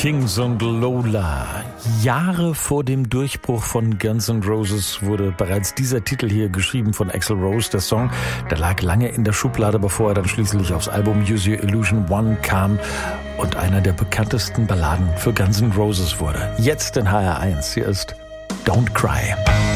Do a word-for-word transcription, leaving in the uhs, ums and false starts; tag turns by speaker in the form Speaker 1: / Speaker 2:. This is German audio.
Speaker 1: Kings und Lola. Jahre vor dem Durchbruch von Guns N' Roses wurde bereits dieser Titel hier geschrieben von Axl Rose. Der Song, der lag lange in der Schublade, bevor er dann schließlich aufs Album Use Your Illusion One kam und einer der bekanntesten Balladen für Guns N' Roses wurde. Jetzt in H R eins. Hier ist Don't Cry.